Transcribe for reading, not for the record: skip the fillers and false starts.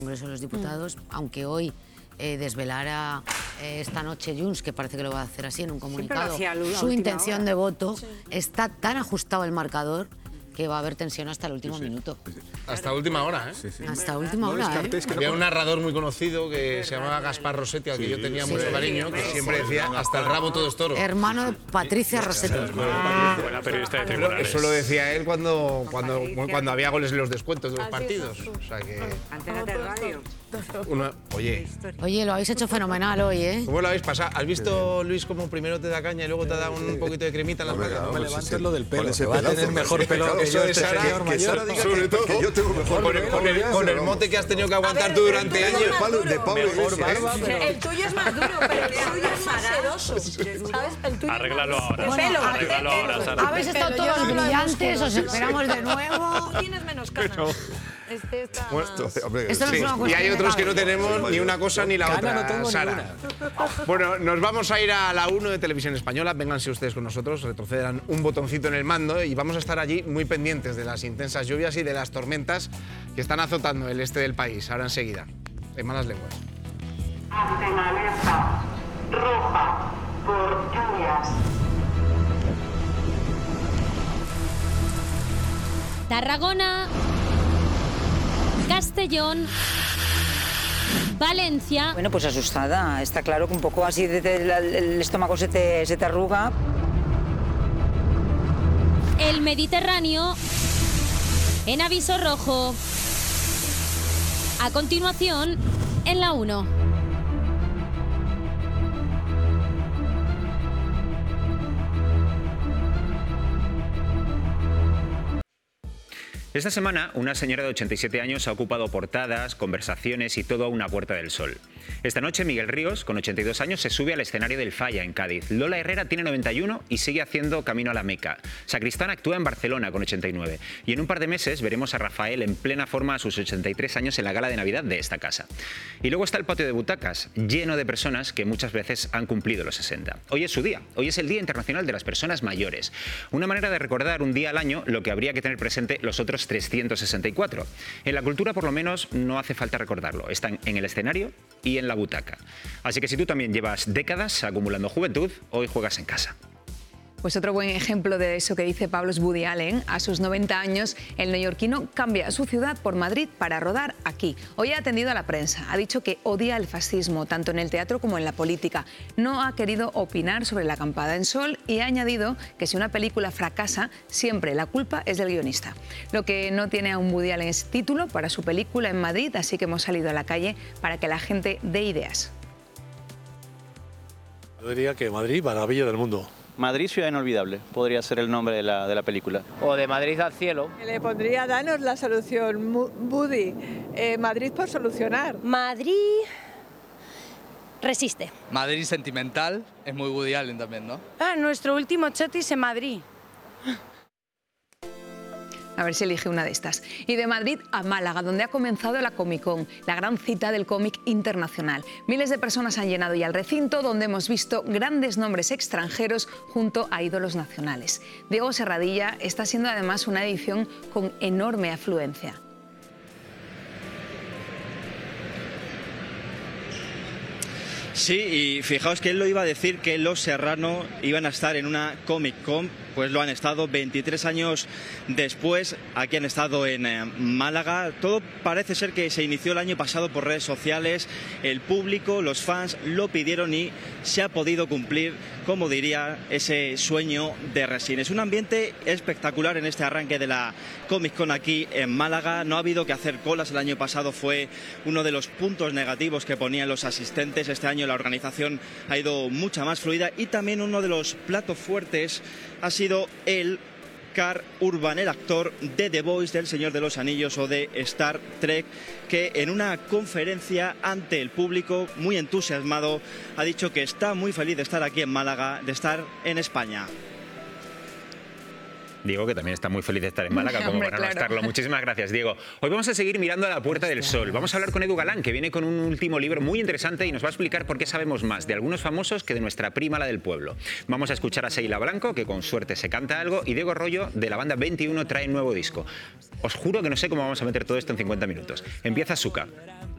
Congreso de los Diputados, aunque hoy desvelara esta noche Junts, que parece que lo va a hacer así en un comunicado, su intención de voto, está tan ajustado el marcador que va a haber tensión hasta el último minuto. Hasta última hora, ¿eh? Sí. Hasta última hora, ¿eh? Había un narrador muy conocido que se llamaba Gaspar Rossetti, al que yo tenía mucho cariño, que siempre decía, hasta el rabo todo es toro. Hermano de Patricia Rossetti. Buena periodista de tribunales. Eso lo decía él cuando había goles en los descuentos de los partidos. O sea que... Antena de radio. Oye, lo habéis hecho fenomenal hoy, ¿eh? ¿cómo lo habéis pasado? ¿Has visto, Luis, cómo primero te da caña y luego te da un poquito de cremita en las placas? No me levantes lo del pelo, se va a tener mejor pelo que yo, este señor mayor. Sobre todo que yo tengo mejor Con el mote que has tenido que aguantar tú durante años. de Pablo Iglesias. El tuyo es más duro, pero el suyo es más sedoso. ¿Sabes? El tuyo Arréglalo ahora. Pelo. Arréglalo ahora, Sara. ¿Habéis estado todos brillantes? ¿Os esperamos de nuevo? Tú tienes menos canas. Este está más... Esto no es una Y cuestión hay de otros que no cabeza. tenemos ni una cosa ni la Gana otra, no tengo Sara. ninguna. Bueno, nos vamos a ir a la 1 de Televisión Española. Vénganse ustedes con nosotros, retrocedan un botoncito en el mando y vamos a estar allí muy pendientes de las intensas lluvias y de las tormentas que están azotando el este del país. Ahora enseguida, en Malas Lenguas. Antena alerta roja por lluvias. Tarragona, Castellón, Valencia. Bueno, pues asustada. Está claro que un poco así el estómago se te arruga. El Mediterráneo en aviso rojo. A continuación, en la 1. Esta semana, una señora de 87 años ha ocupado portadas, conversaciones y todo a una Puerta del Sol. Esta noche, Miguel Ríos, con 82 años, se sube al escenario del Falla, en Cádiz. Lola Herrera tiene 91 y sigue haciendo camino a la Meca. Sacristán actúa en Barcelona, con 89. Y en un par de meses veremos a Rafael en plena forma a sus 83 años en la gala de Navidad de esta casa. Y luego está el patio de butacas, lleno de personas que muchas veces han cumplido los 60. Hoy es su día. Hoy es el Día Internacional de las Personas Mayores. Una manera de recordar un día al año lo que habría que tener presente los otros 364. En la cultura, por lo menos, no hace falta recordarlo. Están en el escenario y en la butaca. Así que si tú también llevas décadas acumulando juventud, hoy juegas en casa. Pues otro buen ejemplo de eso que dice Pablo es Woody Allen. A sus 90 años, el neoyorquino cambia su ciudad por Madrid para rodar aquí. Hoy ha atendido a la prensa. Ha dicho que odia el fascismo, tanto en el teatro como en la política. No ha querido opinar sobre La acampada en Sol y ha añadido que si una película fracasa, siempre la culpa es del guionista. Lo que no tiene aún Woody Allen es título para su película en Madrid, así que hemos salido a la calle para que la gente dé ideas. Yo diría que Madrid, maravilla del mundo. Madrid, ciudad inolvidable, podría ser el nombre de la película. O de Madrid al cielo. Le pondría danos la solución, Woody. Madrid por solucionar. Madrid resiste. Madrid sentimental, es muy Woody Allen también, ¿no? Nuestro último chotis en Madrid. A ver si elige una de estas. Y de Madrid a Málaga, donde ha comenzado la Comic Con, la gran cita del cómic internacional. Miles de personas han llenado ya el recinto, donde hemos visto grandes nombres extranjeros junto a ídolos nacionales. Diego Serradilla está siendo además una edición con enorme afluencia. Sí, y fijaos que él lo iba a decir que los Serrano iban a estar en una Comic Con, pues lo han estado 23 años después, aquí han estado en Málaga. Todo parece ser que se inició el año pasado por redes sociales, el público, los fans lo pidieron y se ha podido cumplir, como diría, ese sueño de Resines. Un ambiente espectacular en este arranque de la Comic Con aquí en Málaga. No ha habido que hacer colas, el año pasado fue uno de los puntos negativos que ponían los asistentes. Este año la organización ha ido mucha más fluida y también uno de los platos fuertes ha sido el Karl Urban, el actor de The Voice, del Señor de los Anillos o de Star Trek, que en una conferencia ante el público, muy entusiasmado, ha dicho que está muy feliz de estar aquí en Málaga, de estar en España. Diego, que también está muy feliz de estar en Málaga, como para no estarlo. Muchísimas gracias, Diego. Hoy vamos a seguir mirando a la Puerta del Sol. Vamos a hablar con Edu Galán, que viene con un último libro muy interesante y nos va a explicar por qué sabemos más de algunos famosos que de nuestra prima, la del pueblo. Vamos a escuchar a Seila Blanco, que con suerte se canta algo, y Diego Rollo, de la banda 21, trae nuevo disco. Os juro que no sé cómo vamos a meter todo esto en 50 minutos. Empieza Zucca.